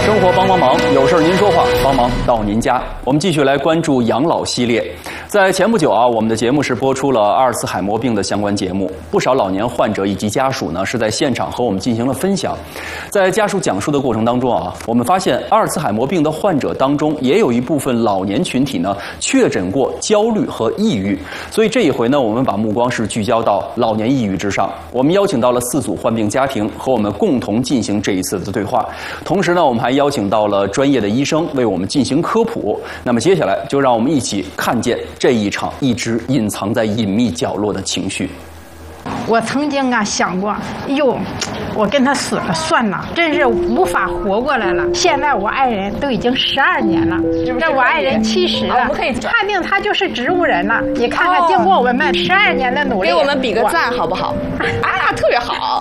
生活帮帮忙，有事您说话，帮忙到您家。我们继续来关注养老系列。在前不久啊，我们的节目是播出了阿尔茨海默病的相关节目，不少老年患者以及家属呢是在现场和我们进行了分享。在家属讲述的过程当中啊，我们发现阿尔茨海默病的患者当中，也有一部分老年群体呢确诊过焦虑和抑郁。所以这一回呢，我们把目光是聚焦到老年抑郁之上。我们邀请到了4组患病家庭和我们共同进行这一次的对话。同时呢，我们还邀请到了专业的医生为我们进行科普。那么接下来就让我们一起看见这一场一直隐藏在隐秘角落的情绪。 我曾经想过，哟，我跟他死了算了，真是无法活过来了。现在我爱人都已经12年了，这我爱人70了， 我们可以判定他就是植物人了。你看看，经过我们12年的努力， 给我们比个赞好不好？啊，特别好。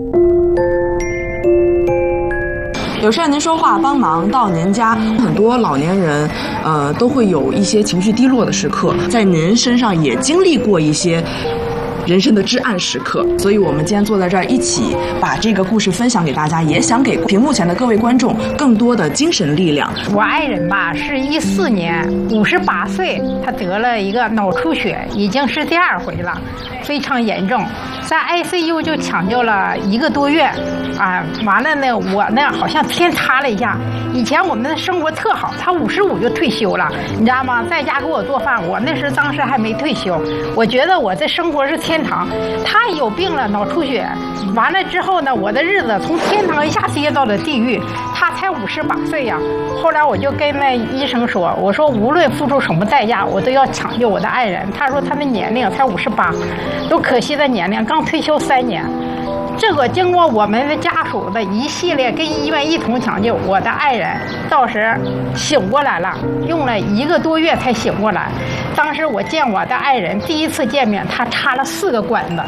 有事您说话，帮忙到您家。很多老年人，都会有一些情绪低落的时刻，在您身上也经历过一些人生的至暗时刻，所以我们今天坐在这儿一起把这个故事分享给大家，也想给屏幕前的各位观众更多的精神力量。 我爱人吧，是14年，58岁，他得了一个脑出血，已经是第2回了，非常严重，在 ICU 就抢救了1个多月，啊，完了呢，我呢好像天塌了一下。以前我们的生活特好，他55就退休了，你知道吗？在家给我做饭，我那时当时还没退休，我觉得我这生活是天堂。他有病了，脑出血，完了之后呢，我的日子从天堂一下跌到了地狱。他才58岁呀。后来我就跟那医生说，我说无论付出什么代价，我都要抢救我的爱人。他说他的年龄才58，都可惜的年龄，刚退休3年。这个经过我们的家属的一系列跟医院一同抢救，我的爱人到时醒过来了，用了1个多月才醒过来。当时我见我的爱人第一次见面，他插了4个管子。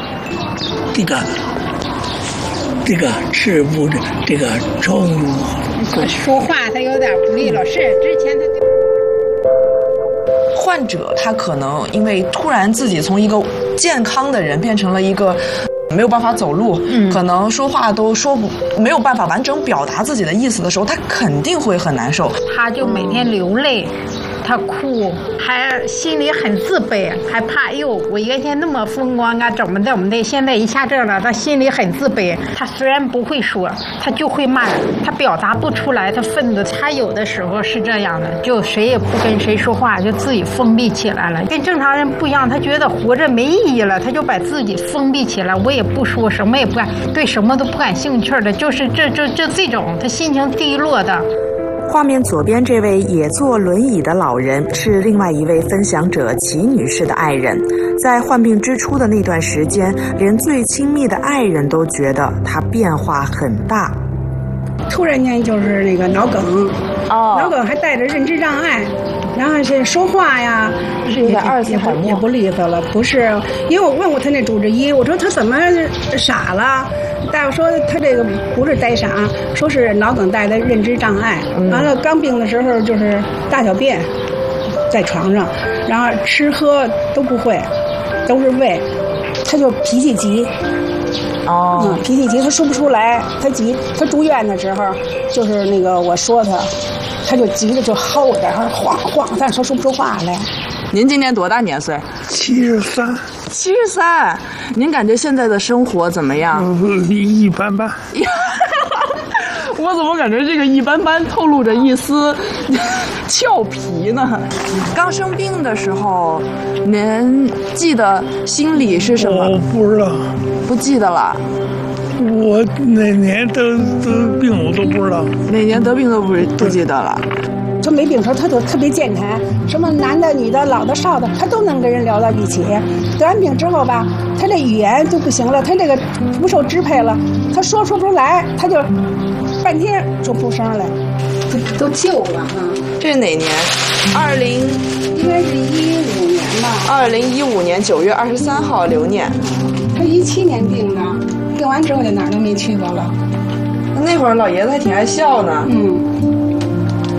这个吃不着，这个抽。 说话他有点不利了，是之前他。 患者他可能因为突然自己从一个健康的人变成了一个没有办法走路，可能说话都没有办法完整表达自己的意思的时候，他肯定会很难受。 他就每天流泪，他哭，还心里很自卑，还怕我原先那么风光啊，怎么的，现在一下这了，他心里很自卑。他虽然不会说，他就会骂人，他表达不出来他愤怒。他有的时候是这样的，就谁也不跟谁说话，就自己封闭起来了，跟正常人不一样。他觉得活着没意义了，他就把自己封闭起来，我也不说，什么也不干，对什么都不感兴趣的，就是这种他心情低落的。 画面左边这位也坐轮椅的老人是另外一位分享者齐女士的爱人。在患病之初的那段时间，连最亲密的爱人都觉得她变化很大。 突然间就是那个脑梗，脑梗还带着认知障碍，然后是说话呀， 是有点阿尔茨海默， 也不利索了。不是，因为我问过他那主治医，我说他怎么傻了？大夫说他这个不是呆傻，说是脑梗带的认知障碍。完了，刚病的时候就是大小便在床上，然后吃喝都不会，都是胃，他就脾气急。脾气急，他说不出来，他急。他住院的时候，就是那个我说他就急的就薅我这儿晃，但是他说不出话来。 您今年多大年岁 ？73。 73，您感觉现在的生活怎么样？ 一般般。 我怎么感觉这个一般般透露着一丝俏皮呢？刚生病的时候，您记得心里是什么？ 我不知道， 不记得了。 我哪年得病我都不知道， 哪年得病都不记得了。 他没病时候他就特别健谈，什么男的女的老的少的他都能跟人聊到一起。得完病之后吧，他这语言就不行了，他这个不受支配了，他说不出来，他就半天说不出声来，都旧了啊。 这是哪年应该是15年吧。 2015年9月23号流年。 他17年病的，病完之后就哪儿都没去过了。 那会儿老爷子还挺爱笑呢。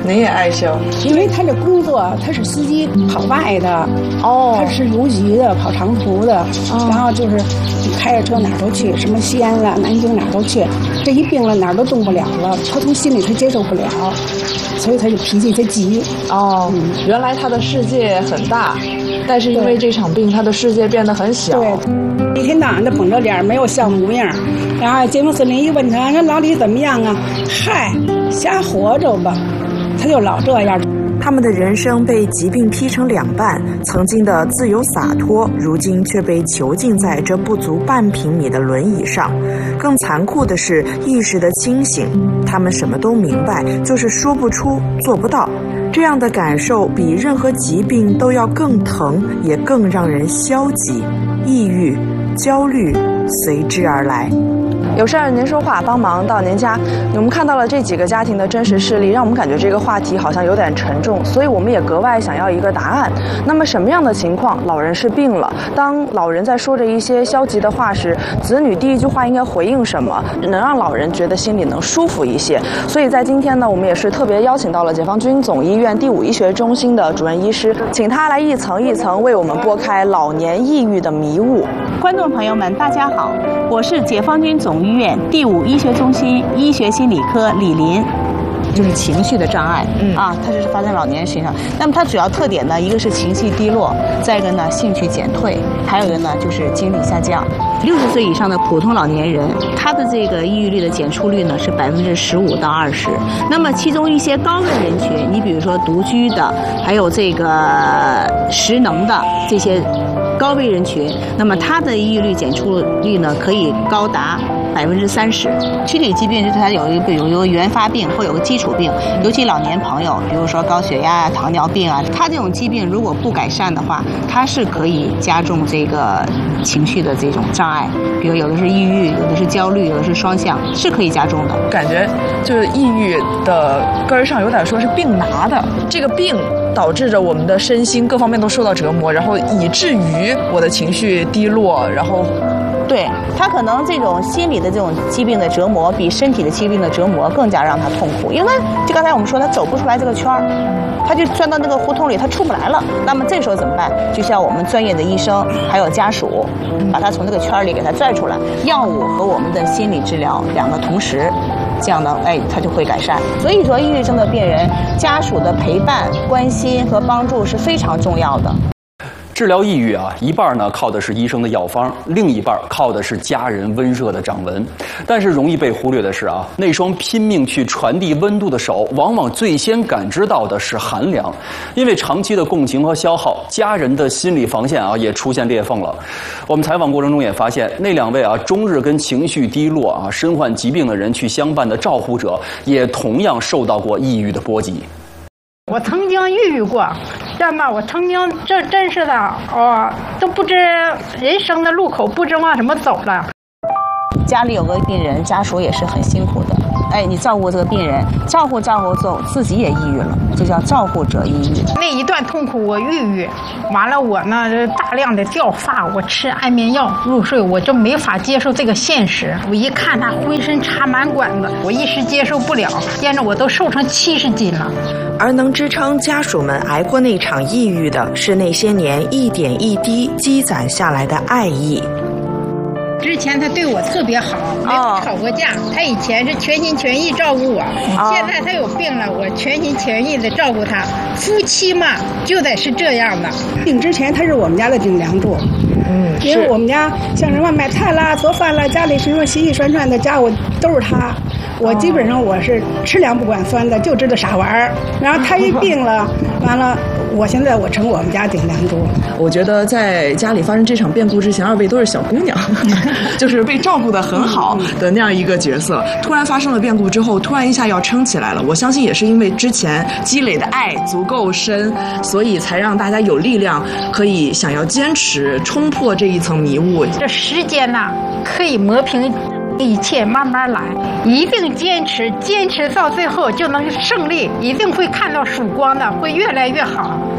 您也爱笑， 因为他这工作他是司机跑外的，他是游击的，跑长途的，然后就是开着车哪儿都去，什么西安了、南京哪儿都去。这一病了哪儿都动不了了，他从心里他接受不了，所以他就脾气他急。 原来他的世界很大，但是因为这场病，他的世界变得很小。 对，一天到晚的绷着脸，没有笑模样。然后节目司令一问他，说老李怎么样啊？嗨，瞎活着吧，他就老这样。 他们的人生被疾病劈成两半，曾经的自由洒脱，如今却被囚禁在这不足半平米的轮椅上。更残酷的是，意识的清醒，他们什么都明白，就是说不出，做不到。这样的感受比任何疾病都要更疼，也更让人消极、抑郁、焦虑随之而来。 有事儿您说话，帮忙到您家。我们看到了这几个家庭的真实事例，让我们感觉这个话题好像有点沉重，所以我们也格外想要一个答案。那么什么样的情况老人是病了？当老人在说着一些消极的话时，子女第一句话应该回应什么，能让老人觉得心里能舒服一些？所以在今天呢，我们也是特别邀请到了解放军总医院第5医学中心的主任医师，请他来一层一层为我们拨开老年抑郁的迷雾。 观众朋友们，大家好，我是解放军总医院第5医学中心医学心理科李林。就是情绪的障碍，它是发生在老年人身上。那么它主要特点呢，一个是情绪低落，再一个呢兴趣减退，还有一个呢就是精力下降。60岁以上的普通老年人，他的这个抑郁率的检出率呢是15%到20%。那么其中一些高危人群，你比如说独居的，还有这个失能的这些高危人群，那么他的抑郁率检出率呢可以高达30%。躯体疾病就是它有一个原发病或有个基础病，尤其老年朋友，比如说高血压啊、糖尿病啊，它这种疾病如果不改善的话，它是可以加重这个情绪的这种障碍，比如有的是抑郁，有的是焦虑，有的是双向，是可以加重的。 感觉就是抑郁的根儿上有点说是病拿的，这个病导致着我们的身心各方面都受到折磨，然后以至于我的情绪低落，然后。 对，他可能这种心理的这种疾病的折磨，比身体的疾病的折磨更加让他痛苦，因为就刚才我们说，他走不出来这个圈儿，他就钻到那个胡同里，他出不来了。那么这时候怎么办？就像我们专业的医生还有家属，把他从这个圈儿里给他拽出来，药物和我们的心理治疗两个同时。这样的，他就会改善。所以说，抑郁症的病人家属的陪伴、关心和帮助是非常重要的。 治疗抑郁啊，一半呢靠的是医生的药方，另一半靠的是家人温热的掌纹。但是容易被忽略的是啊，那双拼命去传递温度的手，往往最先感知到的是寒凉。因为长期的共情和消耗，家人的心理防线啊也出现裂缝了。我们采访过程中也发现，那2位啊终日跟情绪低落啊、身患疾病的人去相伴的照护者，也同样受到过抑郁的波及。 我曾经抑郁过，知道吗？我曾经这真是的，都不知人生的路口不知往什么走了。 家里有个病人，家属也是很辛苦的。你照顾这个病人，照顾之后自己也抑郁了，这叫照顾者抑郁。 那一段痛苦我抑郁，完了我呢大量的掉发，我吃安眠药入睡，我就没法接受这个现实。我一看他浑身插满管子，我一时接受不了，现在我都瘦成70斤了。 而能支撑家属们挨过那场抑郁的，是那些年一点一滴积攒下来的爱意。 之前他对我特别好，没有吵过架。他以前是全心全意照顾我，现在他有病了，我全心全意的照顾他。夫妻嘛，就得是这样的。 病之前他是我们家的顶梁柱，因为我们家像什么买菜啦、做饭啦，家里什么洗洗涮涮的家务都是他。我基本上我是吃凉不管酸的，就知道傻玩儿。然后他一病了，完了，我现在成我们家顶梁柱了。 我觉得在家里发生这场变故之前，2位都是小姑娘，就是被照顾得很好的那样一个角色。突然发生了变故之后，突然一下要撑起来了。我相信也是因为之前积累的爱足够深，所以才让大家有力量可以想要坚持冲破这一层迷雾。 这时间呐，可以磨平一切，慢慢来，一定坚持，坚持到最后就能胜利，一定会看到曙光的，会越来越好。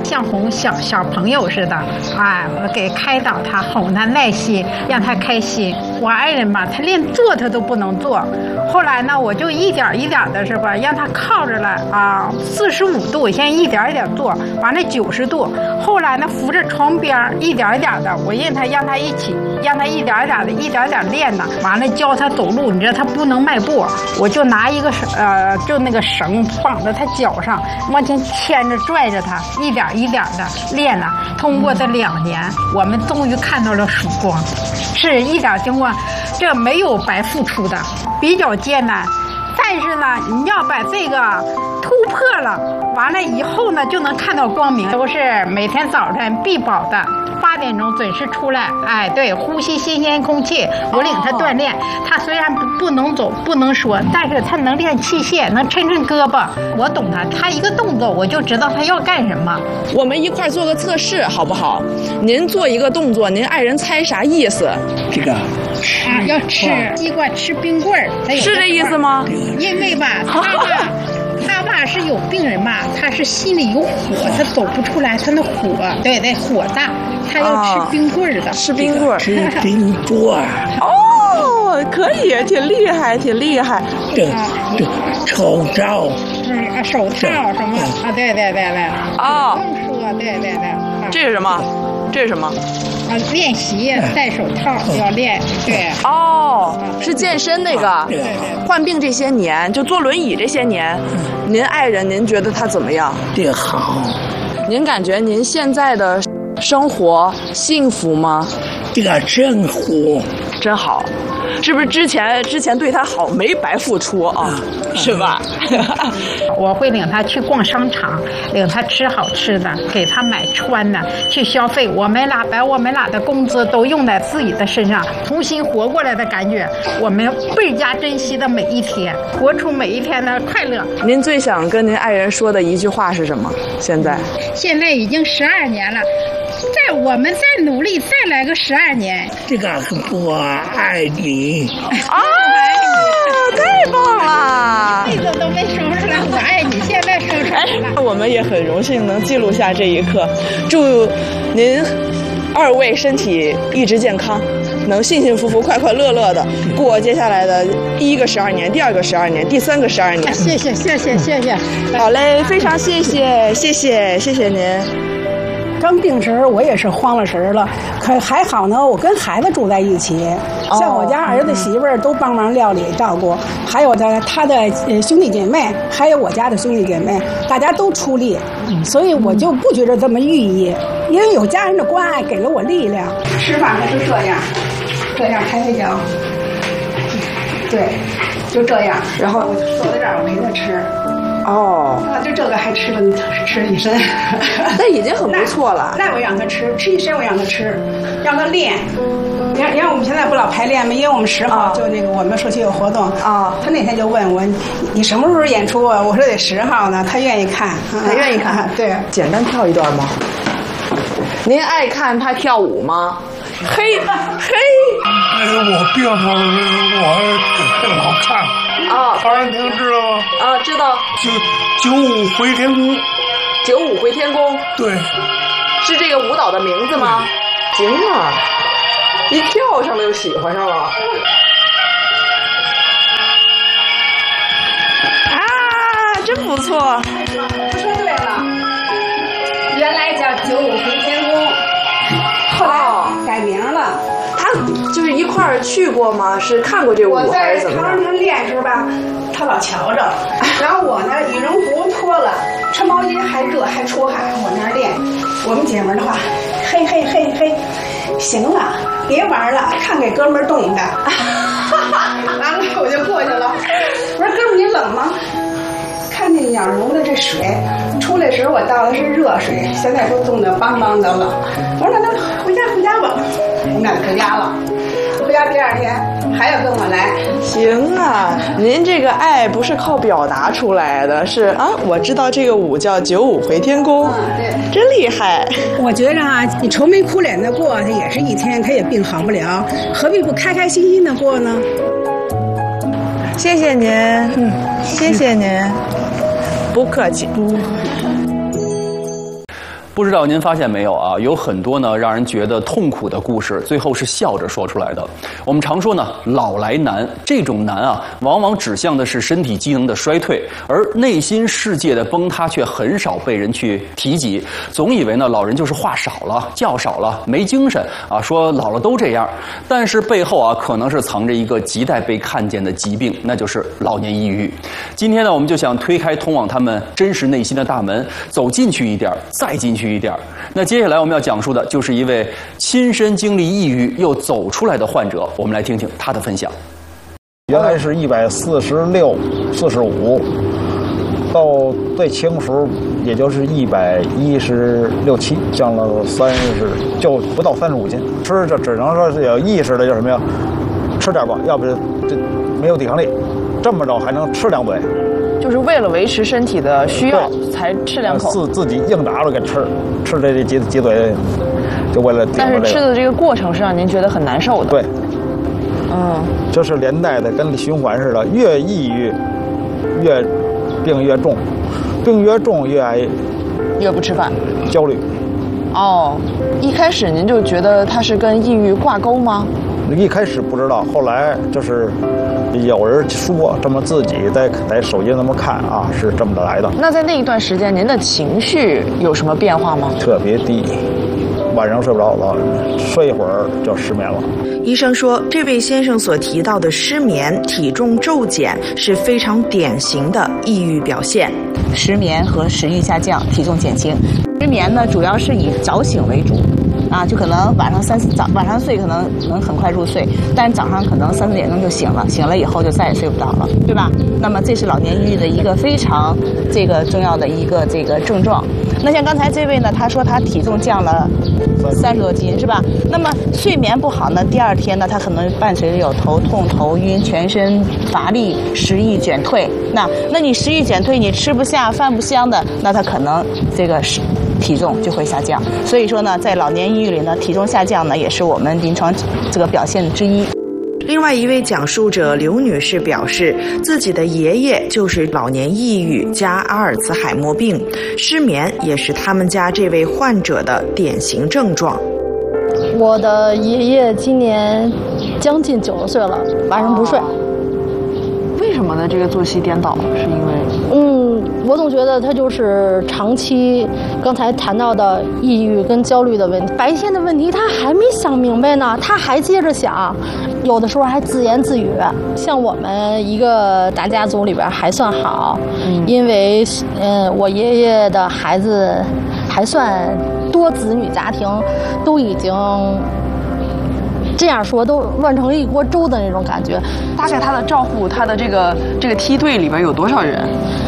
像哄小朋友似的，哎，我给开导他，哄他耐心，让他开心。我爱人吧，他连坐他都不能坐。后来呢，我就一点一点的是吧，让他靠着了啊，45度，先一点一点坐，完了90度。后来呢，扶着床边一点一点的，我让他一起，让他一点一点练呢。完了教他走路，你知道他不能迈步，我就拿一个就那个绳绑在他脚上，往前牵着拽着他，一点一点的练了。通过这2年，我们终于看到了曙光，是一点情况，这没有白付出的，比较艰难。但是呢，你要把这个突破了，完了以后呢，就能看到光明。都是每天早晨必保的8点钟准时出来，哎，对，呼吸新鲜空气。我领他锻炼，他虽然不能走，不能说，但是他能练器械，能抻胳膊。我懂他，他一个动作我就知道他要干什么。 我们一块做个测试好不好？您做一个动作，您爱人猜啥意思？ 这个要吃西瓜，吃冰棍儿， 是这意思吗？ 因为吧，他吧是有病人嘛，他是心里有火，他走不出来，他那火，对，火大，他要吃冰棍儿的， 吃冰棍儿， 吃冰棍儿。 哦，可以，挺厉害。 这口罩， 手套什么啊？对。 哦， 不用说，对。 这是什么？ 练习戴手套要练，对。 哦，是健身那个。 对。 患病这些年，就坐轮椅这些年，您爱人您觉得他怎么样？ 这好。 您感觉您现在的生活幸福吗？ 这个真好， 真好。是不是之前对他好没白付出啊？是吧？ 我会领他去逛商场，领他吃好吃的，给他买穿的，去消费。我们俩把我们俩的工资都用在自己的身上，重新活过来的感觉。我们倍加珍惜的每一天，活出每一天的快乐。 您最想跟您爱人说的一句话是什么？现在已经12年了。我们再努力，再来个12年。 这个我爱你啊！太棒了！ 这个都没说出来，我爱你，现在说出来了。 我们也很荣幸能记录下这一刻。祝您2位身体一直健康，能幸幸福福、快快乐乐的过接下来的第1个12年、第2个12年、第3个12年。 谢谢。 好嘞，非常谢谢您。 刚病时候我也是慌了神了，可还好呢，我跟孩子住在一起，像我家儿子媳妇儿都帮忙料理照顾，还有他的兄弟姐妹，还有我家的兄弟姐妹，大家都出力，所以我就不觉得这么寓意，因为有家人的关爱给了我力量。吃饭他是这样抬腿脚，对，就这样，然后我坐在这儿我陪他吃。 哦， 就这个还吃一身， 那已经很不错了。 那我让他吃一身，我让他吃，让他练。你看我们现在不老排练吗？因为我们10号就这个我们社区有活动啊。他那天就问我，你什么时候演出啊？我说得10号呢。他愿意看， 他愿意看。 对， 简单跳一段吗？您爱看他跳舞吗？嘿， 我病了，我老看。 啊， 陶然亭知道吗？ 啊，知道。 95回天宫。 95回天宫。 对。 是这个舞蹈的名字吗？行啊，一跳上了就喜欢上了。啊，真不错。 说对了，原来叫95回天宫，后来改名了。 他就是一块儿去过吗？是看过这舞还是怎么样？ 我在陶然亭练时候吧，他老瞧着，然后我呢羽绒服脱了，穿毛巾还热还出汗，我那儿练。我们姐们儿的话，嘿，行了，别玩了，看给哥们儿冻的。完了我就过去了，我说哥们儿你冷吗？看见鸟笼的这水，出来时候我倒的是热水，现在都冻得邦邦的了。我说那回家吧，我们俩回家了。回家第2天还要跟我来。 行啊，您这个爱不是靠表达出来的，是啊，我知道这个舞叫95回天宫， 对， 真厉害。 我觉着啊，你愁眉苦脸的过，它也是一天，它也病好不了，何必不开开心心的过呢？ 谢谢您，谢谢您，不客气。 不知道您发现没有啊？有很多呢让人觉得痛苦的故事，最后是笑着说出来的。我们常说呢，老来难，这种难啊，往往指向的是身体机能的衰退，而内心世界的崩塌却很少被人去提及。总以为呢，老人就是话少了、觉少了、没精神啊，说老了都这样。但是背后啊，可能是藏着一个亟待被看见的疾病，那就是老年抑郁。今天呢，我们就想推开通往他们真实内心的大门，走进去一点，再进去一点。那接下来我们要讲述的就是一位亲身经历抑郁又走出来的患者，我们来听听他的分享。 原来是146、45，到最轻时候也就是116、7，降了30，就不到35斤。吃就只能说是有意识的，就是什么呀，吃点吧，要不这没有抵抗力。这么着还能吃2嘴。 就是为了维持身体的需要才吃2口， 自己硬拿着给吃这几嘴，就为了。 但是吃的这个过程是让您觉得很难受的。 对，就是连带的跟循环似的，越抑郁越病越重，病越重越不吃饭， 焦虑。 哦，一开始您就觉得它是跟抑郁挂钩吗？ 一开始不知道，后来就是有人说这么自己在手机那么看啊，是这么来的。 那在那一段时间，您的情绪有什么变化吗？ 特别低，晚上睡不着了，睡一会儿就失眠了。 医生说，这位先生所提到的失眠、体重骤减是非常典型的抑郁表现。 失眠和食欲下降、体重减轻。失眠呢，主要是以早醒为主。就可能晚上睡可能很快入睡，但是早上可能3、4点钟就醒了，醒了以后就再也睡不着了，对吧？那么这是老年抑郁的一个非常重要的一个症状。那像刚才这位呢，他说他体重降了30多斤，是吧？那么睡眠不好呢，第2天呢，他可能伴随着有头痛、头晕、全身乏力、食欲减退。那你食欲减退，你吃不下、饭不香的，那他可能体重就会下降。所以说呢，在老年抑郁里呢，体重下降呢，也是我们临床表现之一。 另外一位讲述者刘女士表示，自己的爷爷就是老年抑郁加阿尔茨海默病，失眠也是他们家这位患者的典型症状。 我的爷爷今年将近90岁了，晚上不睡。 为什么呢？这个作息颠倒是因为？ 我总觉得他就是长期刚才谈到的抑郁跟焦虑的问题，白天的问题他还没想明白呢，他还接着想，有的时候还自言自语。像我们一个大家族里边还算好，因为我爷爷的孩子还算多子女家庭，都已经这样说都乱成一锅粥的那种感觉。 大概他的照顾，他的这个梯队里边有多少人？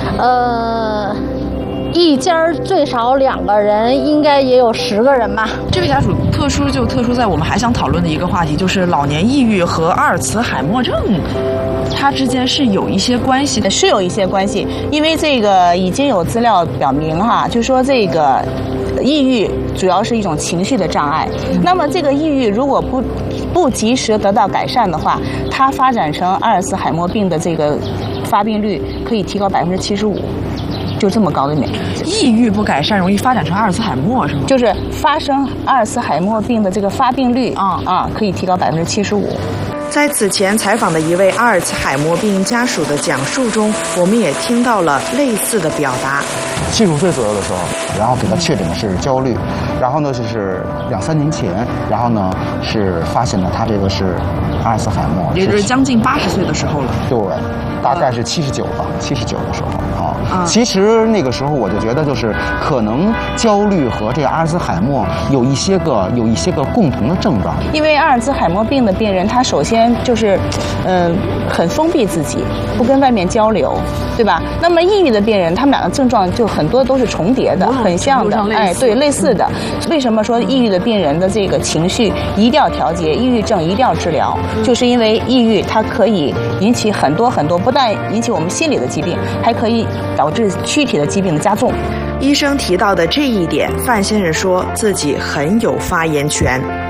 一家最少2个人，应该也有10个人吧。 这位家属特殊在我们还想讨论的一个话题，就是老年抑郁和阿尔茨海默症，它之间是有一些关系的， 是有一些关系，因为这个已经有资料表明就说这个抑郁主要是一种情绪的障碍。那么这个抑郁如果不及时得到改善的话，它发展成阿尔茨海默病的这个发病率可以提高75%。就这么高的美， 抑郁不改善容易发展成阿尔茨海默是吗？ 就是发生阿尔茨海默病的这个发病率可以提高75%。 在此前采访的一位阿尔茨海默病家属的讲述中，我们也听到了类似的表达。 70岁左右的时候，然后给他确诊的是焦虑，然后呢就是2、3年前，然后呢是发现了他这个是阿尔茨海默， 也就是将近80岁的时候了。 对，大概是79吧，79的时候其实那个时候我就觉得，就是可能焦虑和这个阿尔茨海默有一些个共同的症状。 因为阿尔茨海默病的病人，他首先就是很封闭自己，不跟外面交流，对吧？那么抑郁的病人，他们俩的症状就很多都是重叠的，很像的，对，类似的。为什么说抑郁的病人的这个情绪一定要调节，抑郁症一定要治疗？就是因为抑郁它可以引起很多，不但引起我们心理的疾病，还可以导致躯体的疾病的加重。 医生提到的这一点，范先生说自己很有发言权。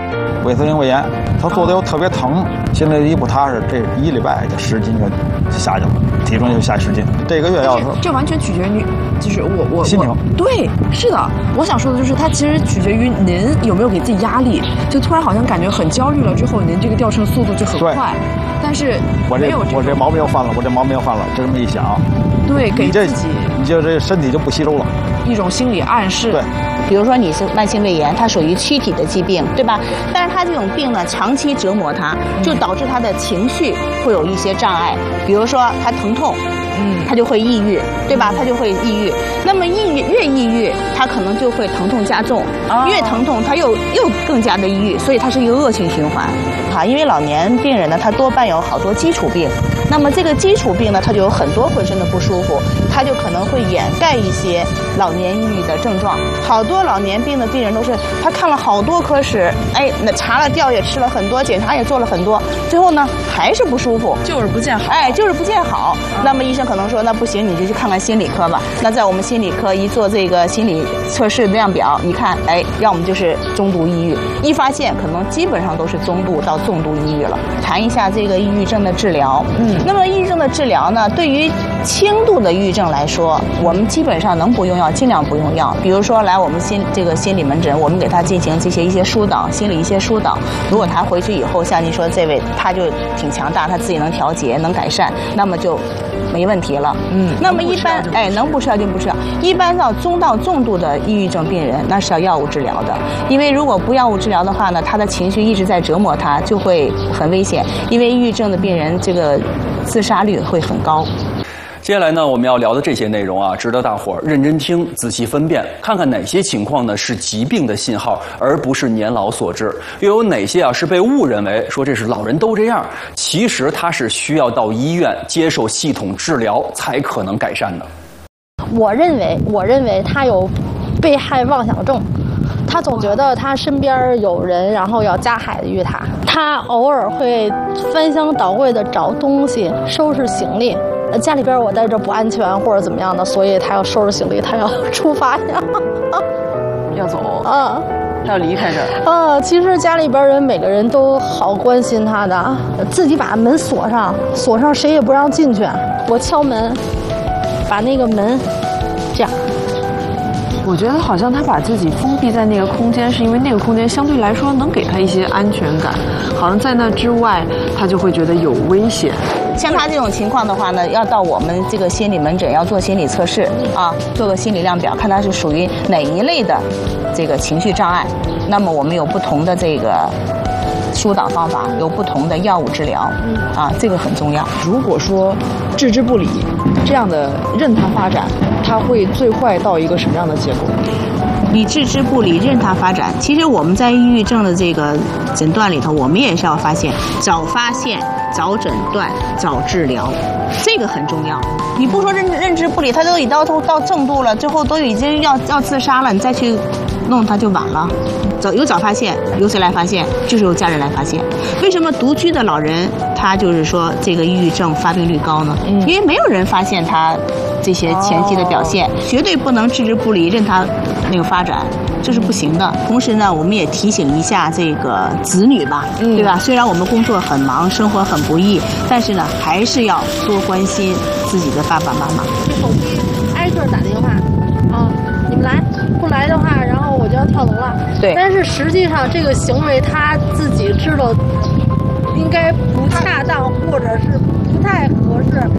胃侧性胃炎，他做的又特别疼，心里一不踏实，这1礼拜就10斤就下去了，体重就下10斤。这个月要是这完全取决于，就是我心情。 对，是的，我想说的就是它其实取决于您有没有给自己压力，就突然好像感觉很焦虑了之后，您这个掉秤速度就很快。但是我这毛病又犯了，我这毛病又犯了，这么一想， 对，给自己你就这身体就不吸收了， 一种心理暗示。 对。 比如说你是慢性胃炎，它属于躯体的疾病，对吧？但是它这种病呢，长期折磨它，就导致他的情绪会有一些障碍。比如说他疼痛，他就会抑郁，对吧？他就会抑郁。那么越抑郁，他可能就会疼痛加重，越疼痛他又更加的抑郁，所以它是一个恶性循环。因为老年病人呢，他多半有好多基础病，那么这个基础病呢，他就有很多浑身的不舒服，他就可能会掩盖一些老年抑郁的症状。好多老年病的病人都是他看了好多科室，那查了调也吃了很多，检查也做了很多，最后呢还是不舒服， 就是不见好， 就是不见好。那么医生可能说，那不行，你就去看看心理科吧。那在我们心理科一做这个心理测试量表，一看，要么就是中度抑郁，一发现可能基本上都是中度到重度抑郁了。谈一下这个抑郁症的治疗。那么抑郁症的治疗呢，对于轻度的抑郁症来说，我们基本上能不用药尽量不用药。比如说来我们心理门诊，我们给他进行一些疏导，心理一些疏导。如果他回去以后，像您说这位，他就挺强大，他自己能调节能改善，那么就没问题了。那么一般能不吃药就不吃药。一般到中到重度的抑郁症病人，那是要药物治疗的。因为如果不药物治疗的话呢，他的情绪一直在折磨他，就会很危险。因为抑郁症的病人这个自杀率会很高。 接下来呢，我们要聊的这些内容啊，值得大伙儿认真听、仔细分辨，看看哪些情况呢是疾病的信号，而不是年老所致；又有哪些啊是被误认为说这是老人都这样，其实他是需要到医院接受系统治疗才可能改善的。 我认为他有被害妄想症。他总觉得他身边有人，然后要加害于他。他偶尔会翻箱倒柜的找东西，收拾行李。家里边我待着不安全或者怎么样的，所以他要收拾行李，他要出发呀， 要走啊， 他要离开这儿。 其实家里边人每个人都好关心他的，自己把门锁上谁也不让进去。我敲门，把那个门这样。 我觉得好像他把自己封闭在那个空间，是因为那个空间相对来说能给他一些安全感，好像在那之外他就会觉得有危险。 像他这种情况的话呢，要到我们这个心理门诊要做心理测试啊，做个心理量表，看他是属于哪一类的这个情绪障碍。那么我们有不同的这个疏导方法，有不同的药物治疗啊，这个很重要。 如果说置之不理，这样的任它发展，它会最坏到一个什么样的结果？ 你置之不理，任它发展。其实我们在抑郁症的这个诊断里头，我们也是要早发现、早诊断、早治疗，这个很重要。你不说认知不理，他都已到重度了，最后都已经要自杀了，你再去弄他就晚了。有早发现，由谁来发现？就是由家人来发现。为什么独居的老人他就是说这个抑郁症发病率高呢？因为没有人发现他这些前期的表现，绝对不能置之不理，任他那个发展，这是不行的。同时呢，我们也提醒一下这个子女吧，对吧？虽然我们工作很忙，生活很不易，但是呢，还是要多关心自己的爸爸妈妈。 手机挨个打电话啊，你们来，不来的话，然后我就要跳楼了。 对。 但是实际上这个行为他自己知道应该不恰当，或者是不太合